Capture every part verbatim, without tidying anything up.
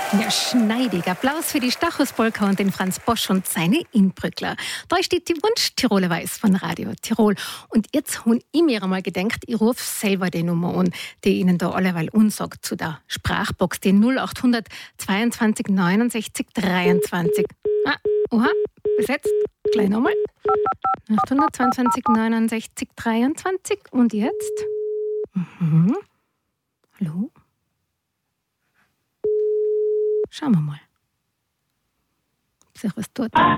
Ja, schneidig. Applaus für die Stachus-Polka und den Franz Bosch und seine Inbrückler. Da steht die Wunsch-Tiroler Weiß von Radio Tirol. Und jetzt habe ich mir einmal gedacht, ich rufe selber die Nummer an, die Ihnen da alleweil unsagt, zu der Sprachbox, die null acht hundert zweiundzwanzig neunundsechzig dreiundzwanzig. Ah, oha, besetzt. Gleich nochmal. achthundertzweiundzwanzig neunundsechzig dreiundzwanzig. Und jetzt? Mhm. Hallo? Schauen wir mal, ob sich was tut. Ah.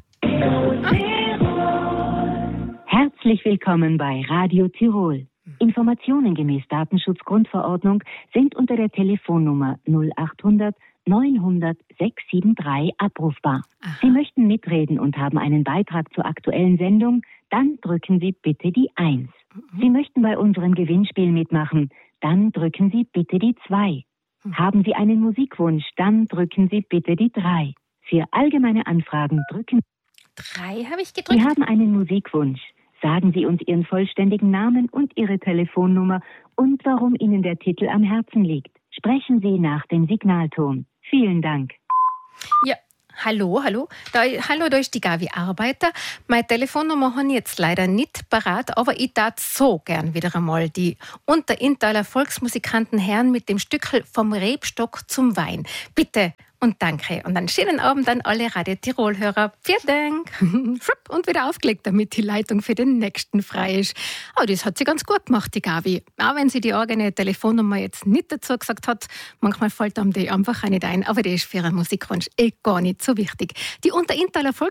Herzlich willkommen bei Radio Tirol. Informationen gemäß Datenschutzgrundverordnung sind unter der Telefonnummer null achthundert neunhundert sechshundertdreiundsiebzig abrufbar. Aha. Sie möchten mitreden und haben einen Beitrag zur aktuellen Sendung? Dann drücken Sie bitte die eins. Mhm. Sie möchten bei unserem Gewinnspiel mitmachen? Dann drücken Sie bitte die zwei. Haben Sie einen Musikwunsch, dann drücken Sie bitte die drei. Für allgemeine Anfragen drücken drei habe ich gedrückt. Sie haben einen Musikwunsch. Sagen Sie uns Ihren vollständigen Namen und Ihre Telefonnummer und warum Ihnen der Titel am Herzen liegt. Sprechen Sie nach dem Signalton. Vielen Dank. Ja. Hallo, hallo. Da, hallo, da ist die Gavi Arbeiter. Meine Telefonnummer habe ich jetzt leider nicht parat, aber ich tat so gern wieder einmal die Unter-Inntaler Volksmusikanten Herren mit dem Stückel vom Rebstock zum Wein. Bitte und danke. Und einen schönen Abend an alle Radio Tirol-Hörer. Vielen Dank. Und wieder aufgelegt, damit die Leitung für den nächsten frei ist. Aber das hat sie ganz gut gemacht, die Gavi. Auch wenn sie die eigene Telefonnummer jetzt nicht dazu gesagt hat, manchmal fällt einem die einfach auch nicht ein. Aber das ist für einen Musikwunsch eh gar nicht so wichtig. Die Unter-Inntaler Volksmusikanten